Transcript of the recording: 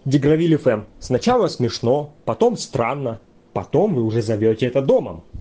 Дегравиль ФМ. Сначала смешно, потом странно, потом вы уже зовете это домом.